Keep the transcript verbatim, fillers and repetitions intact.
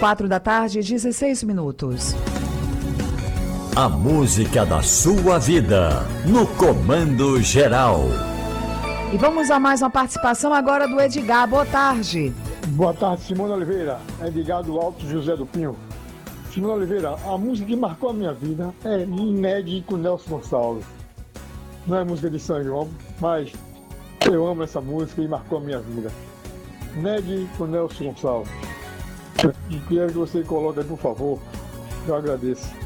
quatro da tarde, dezesseis minutos. A música da sua vida, no Comando Geral. E vamos a mais uma participação agora do Edgar. Boa tarde. Boa tarde, Simone Oliveira. Edgar do Alto José do Pinho. Simone Oliveira, a música que marcou a minha vida é Ned com Nelson Gonçalves. Não é música de São João, mas eu amo essa música e marcou a minha vida. Ned com Nelson Gonçalves. E quero que você coloque, por favor. Eu agradeço.